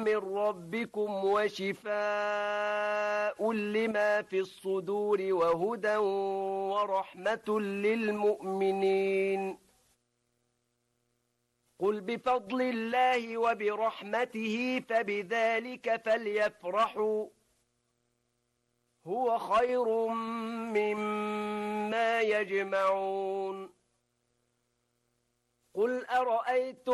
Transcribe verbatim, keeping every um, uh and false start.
من ربكم وشفاء لما في الصدور وهدى ورحمة للمؤمنين. قل بفضل الله وبرحمته فبذلك فليفرحوا هو خير مما يجمعون. قل أرأيتم